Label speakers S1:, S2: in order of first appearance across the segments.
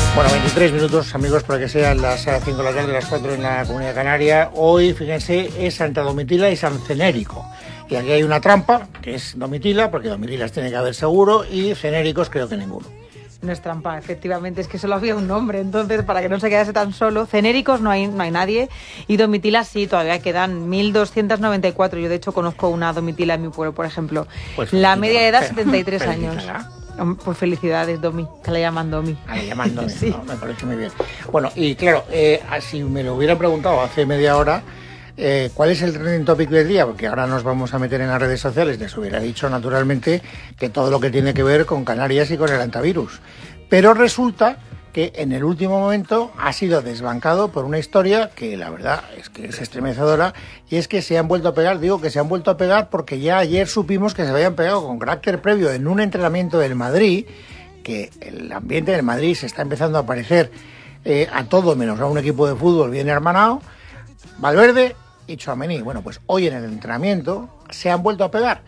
S1: Bueno, 23 minutos, amigos, para que sean las 5 de la tarde, las 4 en la Comunidad Canaria. Hoy, fíjense, es Santa Domitila y San Cenérico. Y aquí hay una trampa, que es Domitila, porque Domitilas tiene que haber seguro, y Cenéricos creo que ninguno.
S2: No es trampa, efectivamente, es que solo había un nombre, entonces para que no se quedase tan solo. Cenéricos no hay nadie, y Domitila sí, todavía quedan 1.294. Yo de hecho conozco una Domitila en mi pueblo, por ejemplo.
S1: Pues
S2: la media de edad 73 años.
S1: Felicítala.
S2: Pues felicidades, Domi, que la llaman Domi.
S1: La llaman Domi,
S2: Sí.
S1: ¿no? Me parece muy bien. Bueno, y claro, si me lo hubieran preguntado hace media hora, ¿cuál es el trending topic del día? Porque ahora nos vamos a meter en las redes sociales. Les hubiera dicho, naturalmente, que todo lo que tiene que ver con Canarias y con el antivirus. Pero resulta que en el último momento ha sido desbancado por una historia que la verdad es que es estremecedora, y es que se han vuelto a pegar. Digo que se han vuelto a pegar porque ya ayer supimos que se habían pegado con carácter previo en un entrenamiento del Madrid, que el ambiente del Madrid se está empezando a parecer a todo menos a un equipo de fútbol bien hermanado, Valverde y Tchouaméni. Bueno, pues hoy en el entrenamiento se han vuelto a pegar.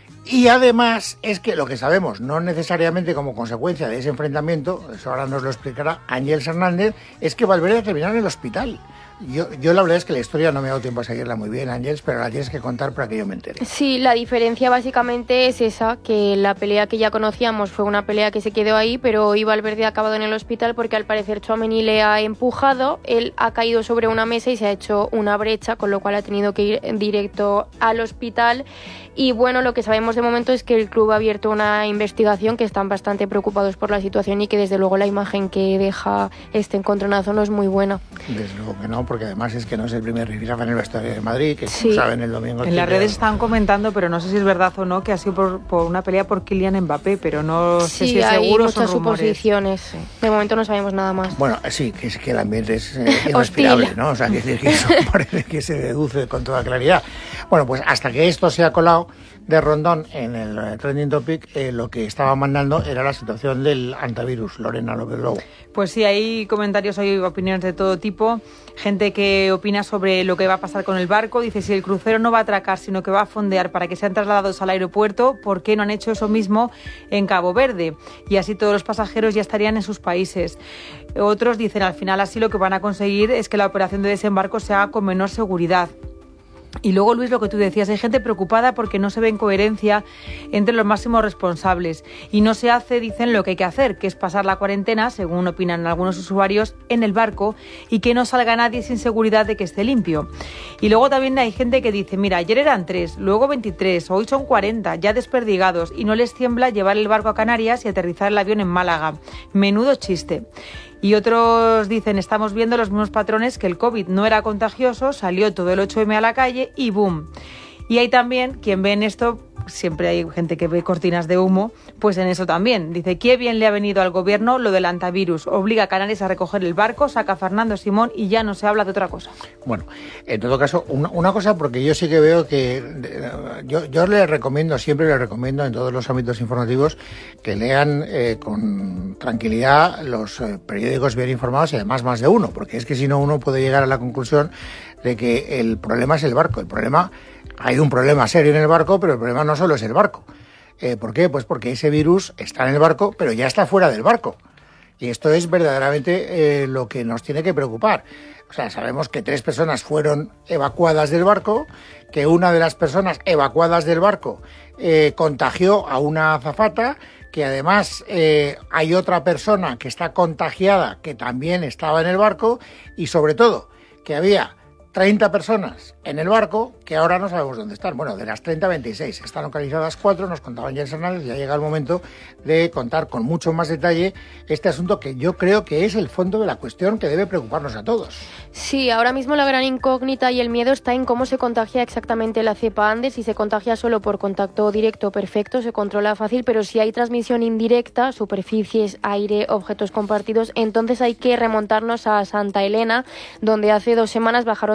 S1: Y además es que lo que sabemos, no necesariamente como consecuencia de ese enfrentamiento, eso ahora nos lo explicará Ángeles Hernández, es que Valverde terminó en el hospital. Yo la verdad es que la historia no me ha dado tiempo a seguirla muy bien, Ángeles, pero la tienes que contar para que yo me entere.
S3: Sí, la diferencia básicamente es esa, que la pelea que ya conocíamos fue una pelea que se quedó ahí, pero hoy Valverde ha acabado en el hospital porque al parecer Tchouaméni le ha empujado, él ha caído sobre una mesa y se ha hecho una brecha, con lo cual ha tenido que ir directo al hospital. Y bueno, lo que sabemos de momento es que el club ha abierto una investigación, que están bastante preocupados por la situación y que desde luego la imagen que deja este encontronazo no es muy buena.
S1: Desde luego que no, porque además es que no es el primer rifirrafe en el vestuario de Madrid, que
S3: Sí.
S1: como saben el domingo...
S2: En las redes están comentando, pero no sé si es verdad o no, que ha sido por una pelea por Kylian Mbappé, pero no sé si es
S3: hay
S2: seguro o
S3: muchas
S2: son rumores.
S3: suposiciones. De momento no sabemos nada más.
S1: Bueno, sí, que es que el ambiente es irrespirable,
S3: Hostil.
S1: ¿no? O sea, que eso parece que se deduce con toda claridad. Bueno, pues hasta que esto se ha colado de rondón en el trending topic, lo que estaba mandando era la situación del antivirus. Lorena López Lobo.
S2: Pues sí, hay comentarios, hay opiniones de todo tipo. Gente que opina sobre lo que va a pasar con el barco. Dice, si el crucero no va a atracar, sino que va a fondear para que sean trasladados al aeropuerto, ¿por qué no han hecho eso mismo en Cabo Verde? Y así todos los pasajeros ya estarían en sus países. Otros dicen, al final así lo que van a conseguir es que la operación de desembarco se haga con menor seguridad. Y luego, Luis, lo que tú decías, hay gente preocupada porque no se ve coherencia entre los máximos responsables y no se hace, dicen, lo que hay que hacer, que es pasar la cuarentena, según opinan algunos usuarios, en el barco y que no salga nadie sin seguridad de que esté limpio. Y luego también hay gente que dice, mira, ayer eran 3, luego 23, hoy son 40, ya desperdigados, y no les tiembla llevar el barco a Canarias y aterrizar el avión en Málaga. Menudo chiste. Y otros dicen, estamos viendo los mismos patrones, que el COVID no era contagioso, salió todo el 8M a la calle y ¡boom! Y hay también quien ve en esto, siempre hay gente que ve cortinas de humo, pues en eso también. Dice, qué bien le ha venido al gobierno lo del antivirus. Obliga a Canarias a recoger el barco, saca a Fernando Simón y ya no se habla de otra cosa.
S1: Bueno, en todo caso, una cosa, porque yo sí que veo que... Yo les recomiendo, siempre les recomiendo en todos los ámbitos informativos que lean con tranquilidad los periódicos bien informados, y además más de uno, porque es que si no uno puede llegar a la conclusión de que el problema es el barco. El problema... Hay un problema serio en el barco, pero el problema no solo es el barco. ¿Por qué? Pues porque ese virus está en el barco, pero ya está fuera del barco. Y esto es verdaderamente lo que nos tiene que preocupar. O sea, sabemos que 3 personas fueron evacuadas del barco, que una de las personas evacuadas del barco contagió a una azafata, que además hay otra persona que está contagiada que también estaba en el barco, y sobre todo que había 30 personas en el barco que ahora no sabemos dónde están. Bueno, de las 30, 26. Están localizadas 4, nos contaba Ángeles Hernández. Ya llega el momento de contar con mucho más detalle este asunto, que yo creo que es el fondo de la cuestión que debe preocuparnos a todos.
S3: Sí, ahora mismo la gran incógnita y el miedo está en cómo se contagia exactamente la cepa Andes. Si se contagia solo por contacto directo, perfecto, se controla fácil, pero si hay transmisión indirecta, superficies, aire, objetos compartidos, entonces hay que remontarnos a Santa Elena, donde hace 2 semanas bajaron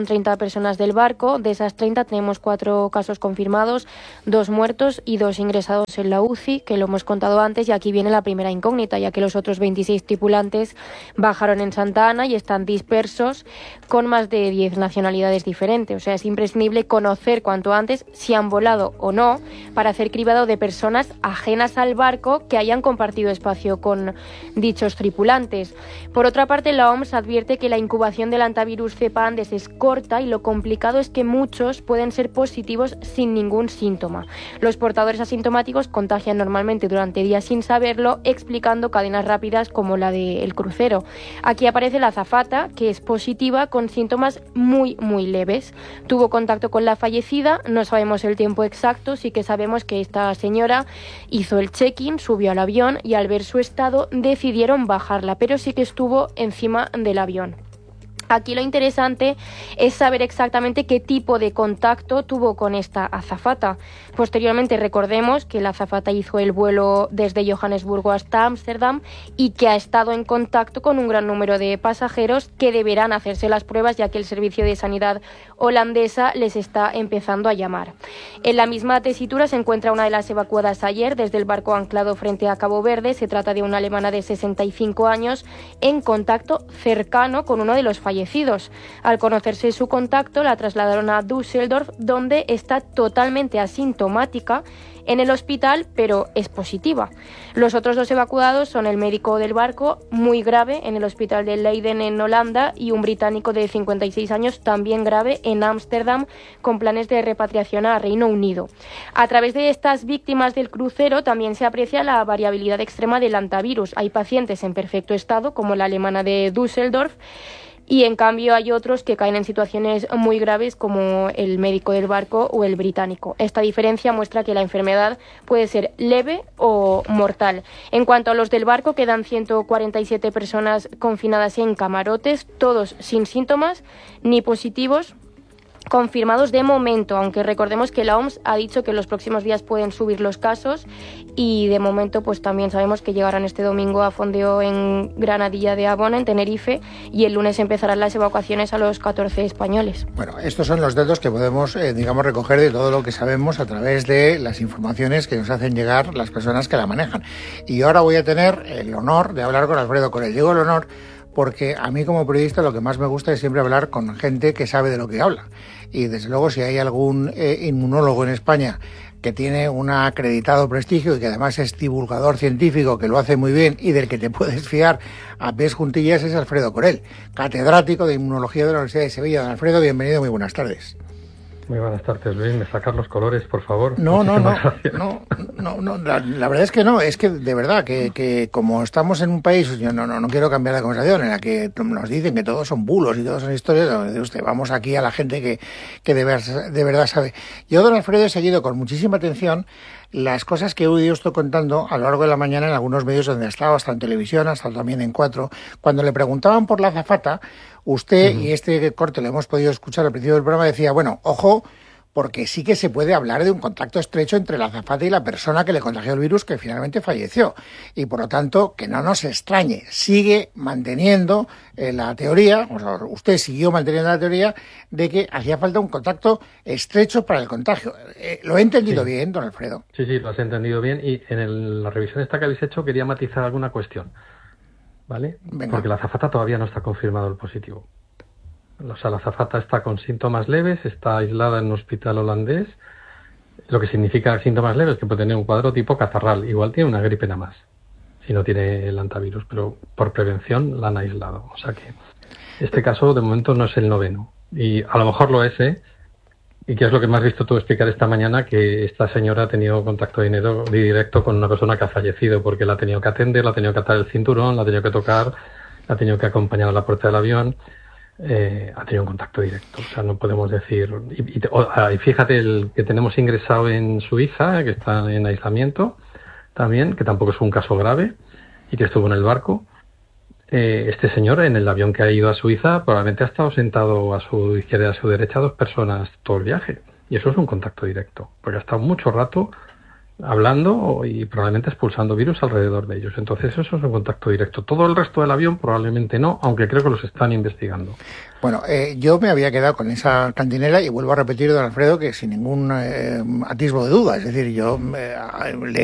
S3: 30 personas del barco. De esas 30 tenemos 4 casos confirmados, 2 muertos y 2 ingresados en la UCI, que lo hemos contado antes, y aquí viene la primera incógnita, ya que los otros 26 tripulantes bajaron en Santa Ana y están dispersos con más de 10 nacionalidades diferentes. O sea, es imprescindible conocer cuanto antes si han volado o no para hacer cribado de personas ajenas al barco que hayan compartido espacio con dichos tripulantes. Por otra parte, la OMS advierte que la incubación del hantavirus cepa Andes es corta y lo complicado es que muchos pueden ser positivos sin ningún síntoma. Los portadores asintomáticos contagian normalmente durante días sin saberlo, explicando cadenas rápidas como la del crucero. Aquí aparece la azafata, que es positiva con síntomas muy leves. Tuvo contacto con la fallecida, no sabemos el tiempo exacto, sí que sabemos que esta señora hizo el check-in, subió al avión y al ver su estado decidieron bajarla, pero sí que estuvo encima del avión. Aquí lo interesante es saber exactamente qué tipo de contacto tuvo con esta azafata. Posteriormente recordemos que la azafata hizo el vuelo desde Johannesburgo hasta Ámsterdam y que ha estado en contacto con un gran número de pasajeros que deberán hacerse las pruebas, ya que el Servicio de Sanidad holandesa les está empezando a llamar. En la misma tesitura se encuentra una de las evacuadas ayer desde el barco anclado frente a Cabo Verde. Se trata de una alemana de 65 años en contacto cercano con uno de los fallecidos. Al conocerse su contacto, la trasladaron a Düsseldorf, donde está totalmente asintomática en el hospital, pero es positiva. Los otros 2 evacuados son el médico del barco, muy grave, en el hospital de Leiden en Holanda, y un británico de 56 años, también grave, en Ámsterdam, con planes de repatriación a Reino Unido. A través de estas víctimas del crucero también se aprecia la variabilidad extrema del hantavirus. Hay pacientes en perfecto estado, como la alemana de Düsseldorf, y en cambio hay otros que caen en situaciones muy graves como el médico del barco o el británico. Esta diferencia muestra que la enfermedad puede ser leve o mortal. En cuanto a los del barco, quedan 147 personas confinadas en camarotes, todos sin síntomas ni positivos confirmados de momento, aunque recordemos que la OMS ha dicho que en los próximos días pueden subir los casos, y de momento pues también sabemos que llegarán este domingo a fondeo en Granadilla de Abona, en Tenerife, y el lunes empezarán las evacuaciones a los 14 españoles.
S1: Bueno, estos son los datos que podemos, recoger de todo lo que sabemos a través de las informaciones que nos hacen llegar las personas que la manejan. Y ahora voy a tener el honor de hablar con Alfredo Corell. Digo el honor porque a mí como periodista lo que más me gusta es siempre hablar con gente que sabe de lo que habla. Y desde luego si hay algún inmunólogo en España que tiene un acreditado prestigio y que además es divulgador científico, que lo hace muy bien y del que te puedes fiar a pies juntillas, es Alfredo Corell, catedrático de Inmunología de la Universidad de Sevilla. Don Alfredo, bienvenido, muy buenas tardes.
S4: Muy buenas tardes, Luis. ¿Me sacas los colores, por favor?
S1: No, la verdad es que no. Es que, de verdad, que como estamos en un país, yo no quiero cambiar de conversación, en la que nos dicen que todos son bulos y todos son historias, donde usted, vamos aquí a la gente que de verdad sabe. Yo, don Alfredo, he seguido con muchísima atención las cosas que he oído estoy contando a lo largo de la mañana en algunos medios donde ha estado, hasta en televisión, hasta también en 4. Cuando le preguntaban por la azafata, usted, y este corte lo hemos podido escuchar al principio del programa, decía, bueno, ojo, porque sí que se puede hablar de un contacto estrecho entre la azafata y la persona que le contagió el virus, que finalmente falleció. Y por lo tanto, que no nos extrañe, sigue manteniendo la teoría, o sea, usted siguió manteniendo la teoría de que hacía falta un contacto estrecho para el contagio. ¿Lo he entendido bien, don Alfredo?
S4: Sí, lo has entendido bien. Y en la revisión esta que habéis hecho quería matizar alguna cuestión, ¿vale? Venga. Porque la azafata todavía no está confirmado el positivo. O sea, la azafata está con síntomas leves, está aislada en un hospital holandés, lo que significa síntomas leves, que puede tener un cuadro tipo catarral, igual tiene una gripe nada más, si no tiene el hantavirus, pero por prevención la han aislado. O sea que este caso de momento no es el 9º, y a lo mejor lo es, y que es lo que me has visto tú explicar esta mañana, que esta señora ha tenido contacto directo con una persona que ha fallecido, porque la ha tenido que atender, la ha tenido que atar el cinturón, la ha tenido que tocar, la ha tenido que acompañar a la puerta del avión. Ha tenido un contacto directo, o sea, no podemos decir. Y fíjate el que tenemos ingresado en Suiza, que está en aislamiento también, que tampoco es un caso grave y que estuvo en el barco. Este señor, en el avión que ha ido a Suiza, probablemente ha estado sentado a su izquierda y a su derecha 2 personas todo el viaje, y eso es un contacto directo, porque ha estado mucho rato hablando y probablemente expulsando virus alrededor de ellos. Entonces eso es un contacto directo. Todo el resto del avión probablemente no, aunque creo que los están investigando.
S1: Bueno, yo me había quedado con esa cantinela y vuelvo a repetir, don Alfredo, que sin ningún atisbo de duda. Es decir, yo